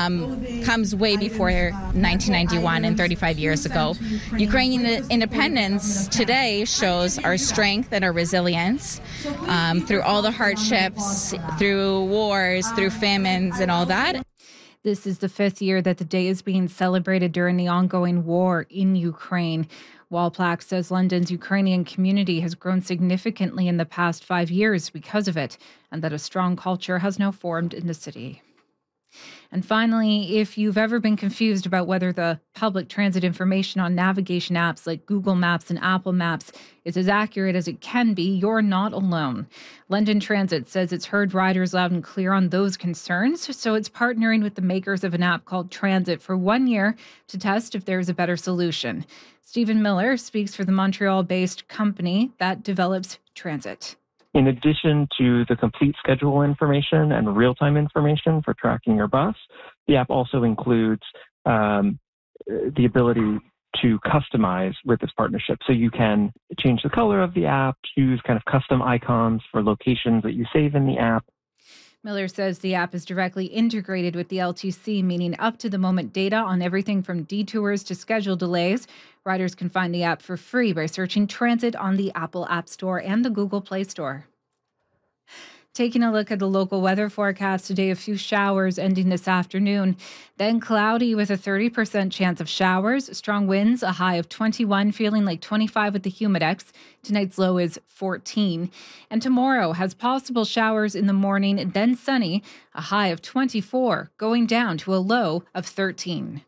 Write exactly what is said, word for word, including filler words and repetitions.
um, comes way before nineteen ninety-one and thirty-five years ago. Ukrainian independence today shows our strength and our resilience um, through all the hardships, through wars, through famines and all that. This is the fifth year that the day is being celebrated during the ongoing war in Ukraine. Wallplaque says London's Ukrainian community has grown significantly in the past five years because of it, and that a strong culture has now formed in the city. And finally, if you've ever been confused about whether the public transit information on navigation apps like Google Maps and Apple Maps is as accurate as it can be, you're not alone. London Transit says it's heard riders loud and clear on those concerns, so it's partnering with the makers of an app called Transit for one year to test if there's a better solution. Stephen Miller speaks for the Montreal-based company that develops Transit. In addition to the complete schedule information and real-time information for tracking your bus, the app also includes um, the ability to customize with this partnership. So you can change the color of the app, use kind of custom icons for locations that you save in the app. Miller says the app is directly integrated with the L T C, meaning up-to-the-moment data on everything from detours to schedule delays. Riders can find the app for free by searching Transit on the Apple App Store and the Google Play Store. Taking a look at the local weather forecast today, a few showers ending this afternoon, then cloudy with a thirty percent chance of showers, strong winds, a high of twenty-one, feeling like twenty-five with the humidex. Tonight's low is fourteen. And tomorrow has possible showers in the morning, then sunny, a high of twenty-four, going down to a low of thirteen.